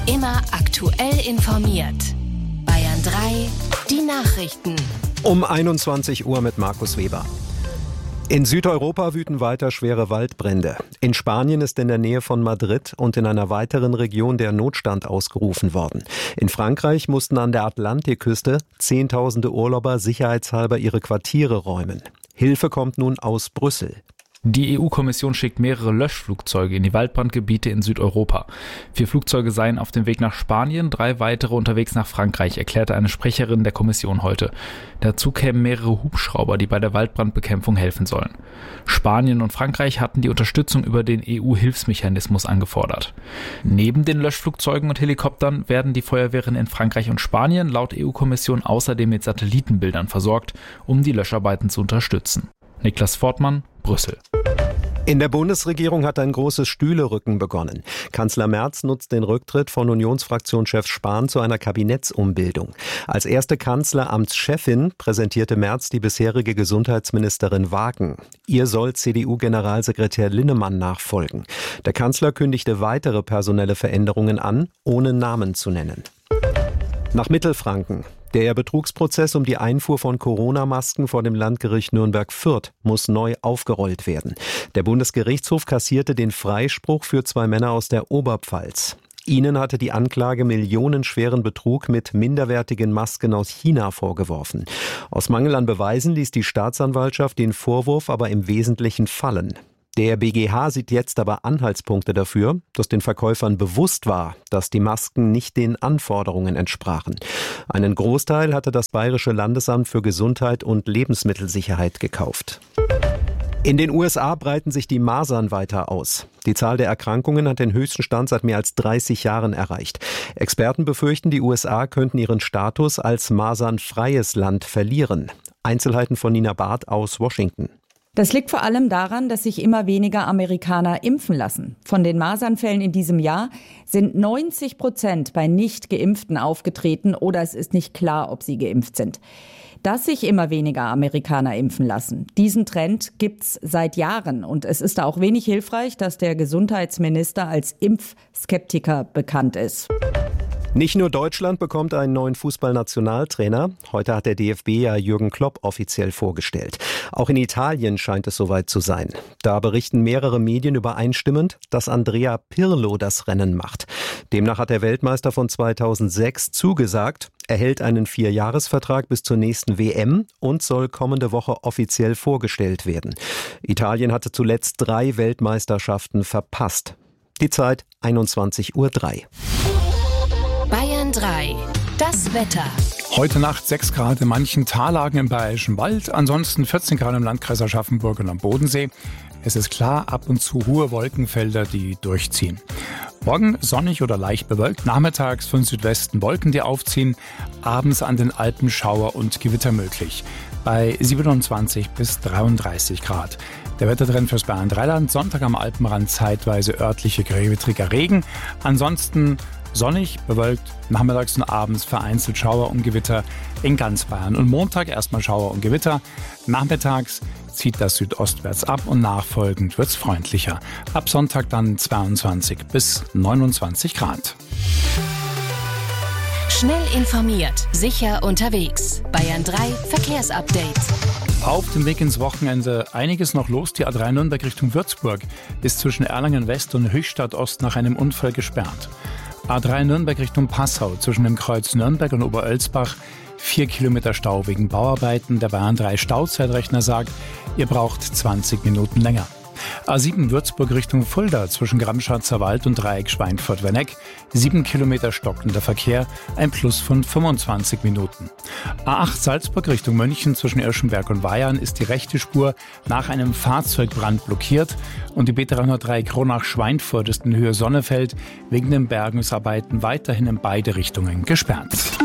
Immer aktuell informiert. Bayern 3, die Nachrichten. Um 21 Uhr mit Markus Weber. In Südeuropa wüten weiter schwere Waldbrände. In Spanien ist in der Nähe von Madrid und in einer weiteren Region der Notstand ausgerufen worden. In Frankreich mussten an der Atlantikküste Zehntausende Urlauber sicherheitshalber ihre Quartiere räumen. Hilfe kommt nun aus Brüssel. Die EU-Kommission schickt mehrere Löschflugzeuge in die Waldbrandgebiete in Südeuropa. 4 Flugzeuge seien auf dem Weg nach Spanien, 3 weitere unterwegs nach Frankreich, erklärte eine Sprecherin der Kommission heute. Dazu kämen mehrere Hubschrauber, die bei der Waldbrandbekämpfung helfen sollen. Spanien und Frankreich hatten die Unterstützung über den EU-Hilfsmechanismus angefordert. Neben den Löschflugzeugen und Helikoptern werden die Feuerwehren in Frankreich und Spanien laut EU-Kommission außerdem mit Satellitenbildern versorgt, um die Löscharbeiten zu unterstützen. Niklas Fortmann, Brüssel. In der Bundesregierung hat ein großes Stühlerücken begonnen. Kanzler Merz nutzt den Rücktritt von Unionsfraktionschef Spahn zu einer Kabinettsumbildung. Als erste Kanzleramtschefin präsentierte Merz die bisherige Gesundheitsministerin Wagen. Ihr soll CDU-Generalsekretär Linnemann nachfolgen. Der Kanzler kündigte weitere personelle Veränderungen an, ohne Namen zu nennen. Nach Mittelfranken. Der Betrugsprozess um die Einfuhr von Corona-Masken vor dem Landgericht Nürnberg-Fürth muss neu aufgerollt werden. Der Bundesgerichtshof kassierte den Freispruch für 2 Männer aus der Oberpfalz. Ihnen hatte die Anklage millionenschweren Betrug mit minderwertigen Masken aus China vorgeworfen. Aus Mangel an Beweisen ließ die Staatsanwaltschaft den Vorwurf aber im Wesentlichen fallen. Der BGH sieht jetzt aber Anhaltspunkte dafür, dass den Verkäufern bewusst war, dass die Masken nicht den Anforderungen entsprachen. Einen Großteil hatte das Bayerische Landesamt für Gesundheit und Lebensmittelsicherheit gekauft. In den USA breiten sich die Masern weiter aus. Die Zahl der Erkrankungen hat den höchsten Stand seit mehr als 30 Jahren erreicht. Experten befürchten, die USA könnten ihren Status als masernfreies Land verlieren. Einzelheiten von Nina Barth aus Washington. Das liegt vor allem daran, dass sich immer weniger Amerikaner impfen lassen. Von den Masernfällen in diesem Jahr sind 90% bei Nicht-Geimpften aufgetreten oder es ist nicht klar, ob sie geimpft sind. Dass sich immer weniger Amerikaner impfen lassen, diesen Trend gibt's seit Jahren. Und es ist auch wenig hilfreich, dass der Gesundheitsminister als Impfskeptiker bekannt ist. Nicht nur Deutschland bekommt einen neuen Fußballnationaltrainer. Heute hat der DFB ja Jürgen Klopp offiziell vorgestellt. Auch in Italien scheint es soweit zu sein. Da berichten mehrere Medien übereinstimmend, dass Andrea Pirlo das Rennen macht. Demnach hat der Weltmeister von 2006 zugesagt, erhält einen 4-Jahres-Vertrag bis zur nächsten WM und soll kommende Woche offiziell vorgestellt werden. Italien hatte zuletzt 3 Weltmeisterschaften verpasst. Die Zeit 21:03 Uhr. Bayern 3, das Wetter. Heute Nacht 6 Grad in manchen Tallagen im Bayerischen Wald, ansonsten 14 Grad im Landkreis Aschaffenburg und am Bodensee. Es ist klar, ab und zu hohe Wolkenfelder, die durchziehen. Morgen sonnig oder leicht bewölkt, nachmittags von Südwesten Wolken, die aufziehen, abends an den Alpen Schauer und Gewitter möglich. Bei 27 bis 33 Grad. Der Wettertrend fürs Bayern 3-Land, Sonntag am Alpenrand zeitweise örtliche gewittriger Regen. Ansonsten sonnig, bewölkt, nachmittags und abends vereinzelt Schauer und Gewitter in ganz Bayern. Und Montag erstmal Schauer und Gewitter. Nachmittags zieht das südostwärts ab und nachfolgend wird's freundlicher. Ab Sonntag dann 22 bis 29 Grad. Schnell informiert, sicher unterwegs. Bayern 3 Verkehrsupdate. Auf dem Weg ins Wochenende einiges noch los. Die A3 Nürnberg Richtung Würzburg ist zwischen Erlangen West und Höchstadt Ost nach einem Unfall gesperrt. A3 Nürnberg Richtung Passau zwischen dem Kreuz Nürnberg und Oberölsbach 4 Kilometer Stau wegen Bauarbeiten. Der Bayern 3 Stauzeitrechner sagt, ihr braucht 20 Minuten länger. A7 Würzburg Richtung Fulda zwischen Gramschatzer Wald und Dreieck Schweinfurt-Werneck 7 Kilometer stockender Verkehr, ein Plus von 25 Minuten. A8 Salzburg Richtung München zwischen Irschenberg und Weyarn ist die rechte Spur nach einem Fahrzeugbrand blockiert und die B303 Kronach-Schweinfurt ist in Höhe Sonnefeld wegen den Bergungsarbeiten weiterhin in beide Richtungen gesperrt.